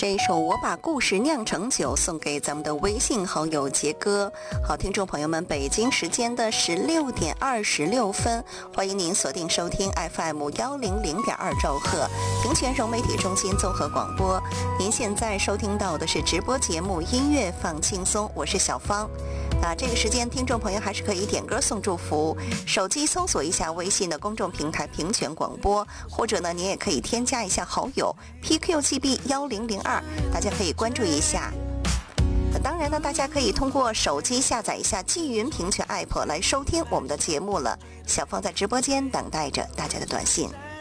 这一首我把故事酿成酒送给咱们的微信好友杰哥。好，听众朋友们，北京时间的16点26分，欢迎您锁定收听 FM100.2兆赫平泉融媒体中心综合广播。您现在收听到的是直播节目音乐放轻松，我是小芳。这个时间听众朋友还是可以点歌送祝福，手机搜索一下微信的公众平台平泉广播，或者呢您也可以添加一下好友 PQGB1002，大家可以关注一下。当然呢，大家可以通过手机下载一下纪云平泉 App 来收听我们的节目了。小芳在直播间等待着大家的短信。